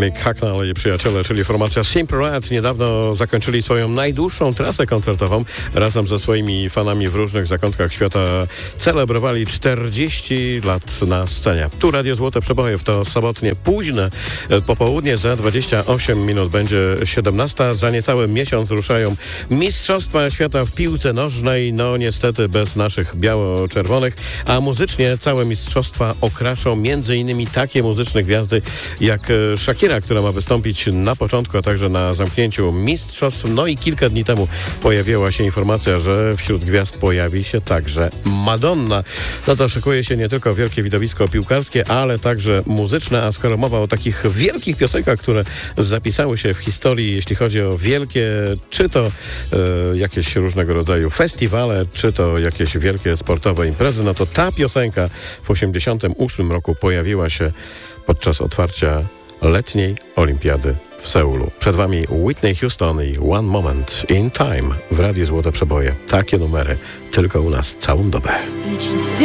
Mick Hucknall i przyjaciele, czyli formacja Simple Red, niedawno zakończyli swoją najdłuższą trasę koncertową. Razem ze swoimi fanami w różnych zakątkach świata celebrowali 40 lat na scenie. Tu Radio Złote Przeboje, to sobotnie późne popołudnie, za 28 minut będzie 17. Za niecały miesiąc ruszają Mistrzostwa Świata w piłce nożnej, no niestety bez naszych biało-czerwonych, a muzycznie całe mistrzostwa okraszą m.in. takie muzyczne gwiazdy jak Shakira, która ma wystąpić na początku, a także na zamknięciu mistrzostw. No i kilka dni temu pojawiła się informacja, że wśród gwiazd pojawi się także Madonna. No to szykuje się nie tylko wielkie widowisko piłkarskie, ale także muzyczne, a skoro mowa o takich wielkich piosenkach, które zapisały się w historii, jeśli chodzi o wielkie, czy to jakieś różnego rodzaju festiwale, czy to jakieś wielkie sportowe imprezy, no to ta piosenka w 1988 roku pojawiła się podczas otwarcia letniej olimpiady w Seulu. Przed Wami Whitney Houston i One Moment in Time w Radiu Złote Przeboje. Takie numery tylko u nas całą dobę.